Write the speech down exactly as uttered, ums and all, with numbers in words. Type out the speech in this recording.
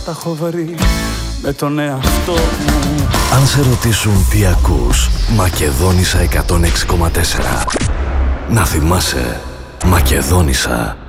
τα έχω βρει με τον εαυτό μου. Αν σε ρωτήσουν τι ακούς, Μακεδόνισσα εκατόν έξι κόμμα τέσσερα. Να θυμάσαι, Μακεδόνισσα.